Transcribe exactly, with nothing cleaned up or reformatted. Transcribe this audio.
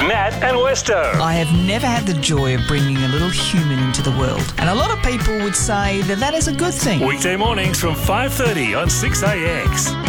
Matt and Westo. I have never had the joy of bringing a little human into the world, and a lot of people would say that that is a good thing. Weekday mornings from five thirty on six A X.